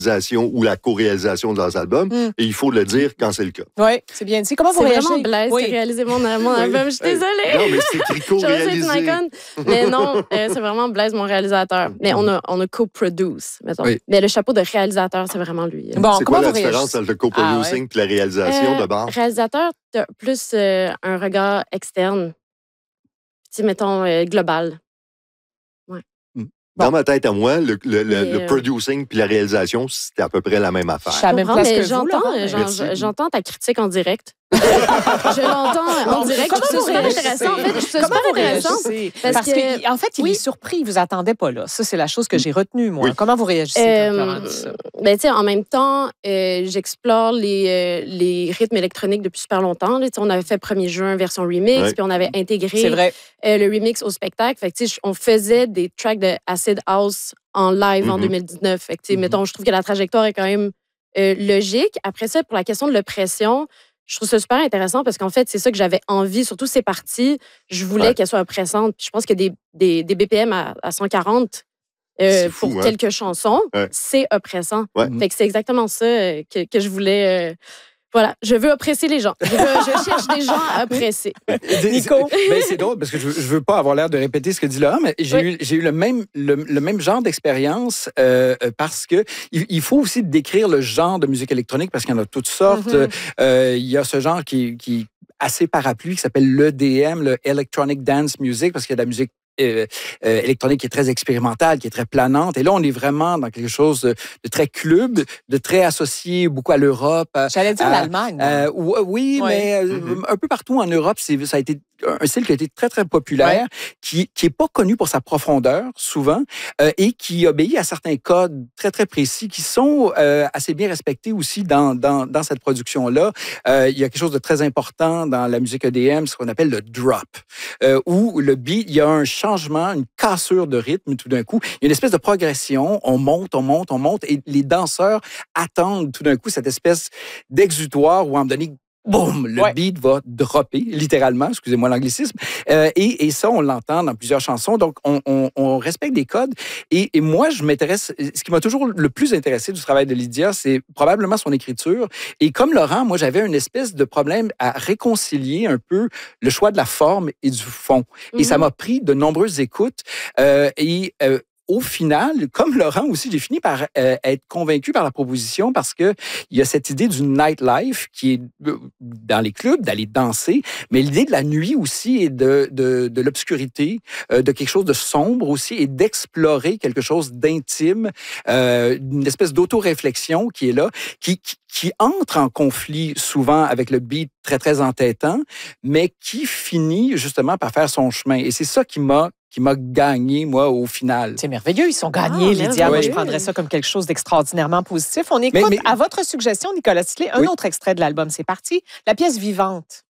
ou la co-réalisation de leurs albums. Et il faut le dire quand c'est le cas. Oui, c'est bien dit. Comment vous réagissez? C'est vraiment Blaise qui a réalisé mon album. Je suis désolée. Non, mais c'est écrit co-réalisé. Mais non, c'est vraiment Blaise, mon réalisateur. Mais on a co-produce, mettons. Oui. Mais le chapeau de réalisateur, c'est vraiment lui. Bon, c'est quoi la différence entre le co-producing et la réalisation de base? Réalisateur, tu as plus un regard externe. Tu sais, mettons, global. Dans ma tête à moi, le producing puis la réalisation, c'était à peu près la même affaire. Je suis à la même place que vous, j'entends ta critique en direct. Je l'entends en direct. Je trouve ça super intéressant. En fait, je trouve ça super intéressant. Parce qu'en fait, il est surpris. Il ne vous attendait pas là. Ça, c'est la chose que j'ai retenue, moi. Oui. Comment vous réagissez quand Florent dit ça? Ben, tu sais, en même temps, j'explore les rythmes électroniques depuis super longtemps. Là, on avait fait 1er juin version remix, puis on avait intégré le remix au spectacle. Fait que, on faisait des tracks de Acid House en live en 2019. Fait que, mettons, je trouve que la trajectoire est quand même logique. Après ça, pour la question de l'oppression, je trouve ça super intéressant parce qu'en fait, c'est ça que j'avais envie. Surtout ces parties, je voulais qu'elles soient oppressantes. Puis je pense que des BPM à 140 pour quelques chansons, c'est oppressant. Fait que c'est exactement ça que je voulais... Voilà, je veux oppresser les gens. Je cherche des gens à oppresser. Nico? Ben, c'est drôle parce que je veux pas avoir l'air de répéter ce que dit Laurent, mais j'ai eu le même genre d'expérience parce que il faut aussi décrire le genre de musique électronique parce qu'il y en a toutes sortes. Il y a ce genre qui assez parapluie qui s'appelle l'EDM, le Electronic Dance Music, parce qu'il y a de la musique électronique qui est très expérimentale, qui est très planante. Et là, on est vraiment dans quelque chose de très club, de très associé beaucoup à l'Europe. J'allais dire l'Allemagne. Oui, mais un peu partout en Europe, ça a été un style qui a été très, très populaire, qui est pas connu pour sa profondeur, souvent, et qui obéit à certains codes très, très précis qui sont assez bien respectés aussi dans cette production-là. Il y a quelque chose de très important dans la musique EDM, ce qu'on appelle le drop, où le beat, il y a un changement, une cassure de rythme tout d'un coup. Il y a une espèce de progression, on monte, et les danseurs attendent tout d'un coup cette espèce d'exutoire où, à un moment donné, boum, le beat va dropper, littéralement, excusez-moi l'anglicisme. Et ça, on l'entend dans plusieurs chansons. Donc, on respecte des codes. Et moi, je m'intéresse... Ce qui m'a toujours le plus intéressé du travail de Lydia, c'est probablement son écriture. Et comme Laurent, moi, j'avais une espèce de problème à réconcilier un peu le choix de la forme et du fond. Et ça m'a pris de nombreuses écoutes. Au final, comme Laurent aussi, j'ai fini par être convaincu par la proposition parce qu'il y a cette idée du nightlife qui est dans les clubs, d'aller danser, mais l'idée de la nuit aussi et de l'obscurité, de quelque chose de sombre aussi et d'explorer quelque chose d'intime, une espèce d'auto-réflexion qui est là, qui entre en conflit souvent avec le beat très, très entêtant, mais qui finit justement par faire son chemin. Et c'est ça qui m'a gagné, moi, au final. C'est merveilleux, ils sont gagnés, Lydia. Moi, je prendrais ça comme quelque chose d'extraordinairement positif. On écoute, à votre suggestion, Nicolas Sisley, un autre extrait de l'album. C'est parti, la pièce Vivante.